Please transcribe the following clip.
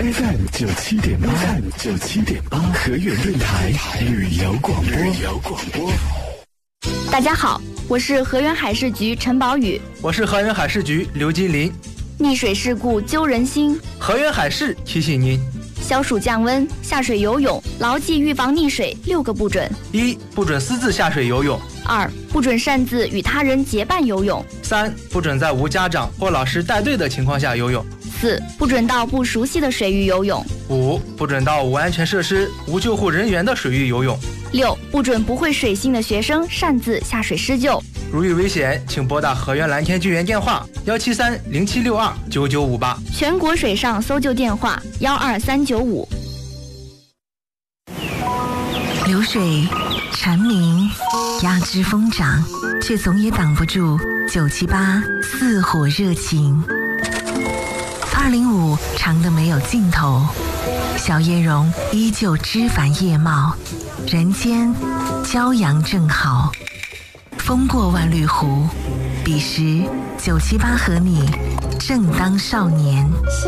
FM 97.8，河源电台旅游广播。 大家好，我是河源海事局陈宝宇， 我是河源海事局刘金林。 溺水事故揪人心， 河源海事提醒您： 消暑降温，下水游泳，牢记预防溺水6个不准 ：1. 不准私自下水游泳 ；2. 不准擅自与他人结伴游泳 ；3. 不准在无家长或老师带队的情况下游泳 ；4. 不准到不熟悉的水域游泳 ；5. 不准到无安全设施、无救护人员的水域游泳 ；6. 不准不会水性的学生擅自下水施救。 如遇危险，请拨打河源蓝天救援电话17307629958， 全国水上搜救电话12395。 流水蝉鸣，压枝疯长，却总也挡不住978似火热情。205长得没有尽头，小叶榕依旧枝繁叶茂，人间骄阳正好。风过万绿湖，彼时978和你正当少年。